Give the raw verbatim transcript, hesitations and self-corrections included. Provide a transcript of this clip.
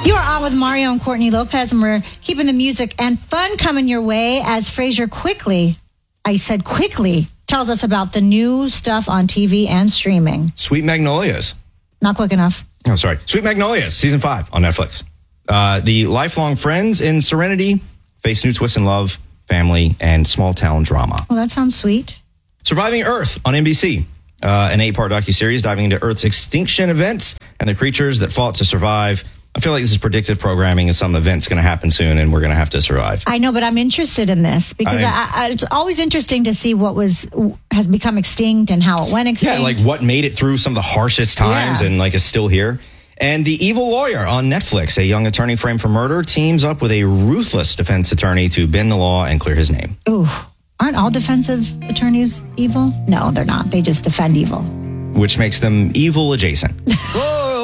You are on with Mario and Courtney Lopez, and we're keeping the music and fun coming your way as Frasier quickly, I said quickly, tells us about the new stuff on T V and streaming. Sweet Magnolias. Not quick enough. Oh, sorry. Sweet Magnolias, season five on Netflix. Uh, the lifelong friends in Serenity face new twists in love, family, and small town drama. Well, that sounds sweet. Surviving Earth on N B C. Uh, an eight-part docuseries diving into Earth's extinction events and the creatures that fought to survive. I feel like this is predictive programming and some event's going to happen soon and we're going to have to survive. I know, but I'm interested in this because I, I, I, it's always interesting to see what was has become extinct and how it went extinct. Yeah, like what made it through some of the harshest times Yeah. and like is still here. And The Evil Lawyer on Netflix. A young attorney framed for murder teams up with a ruthless defense attorney to bend the law and clear his name. Ooh, aren't all defensive attorneys evil? No, they're not. They just defend evil. Which makes them evil adjacent.